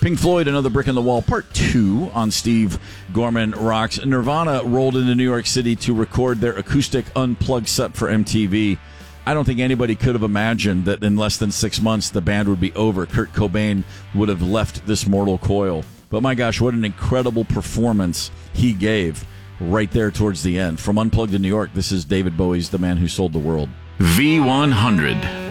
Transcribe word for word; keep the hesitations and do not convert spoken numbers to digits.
Pink Floyd, Another Brick in the Wall, Part two on Steve Gorman Rocks. Nirvana rolled into New York City to record their acoustic unplugged set for M T V. I don't think anybody could have imagined that in less than six months the band would be over. Kurt Cobain would have left this mortal coil. But my gosh, what an incredible performance he gave right there towards the end. From Unplugged in New York, this is David Bowie's The Man Who Sold the World. V one hundred.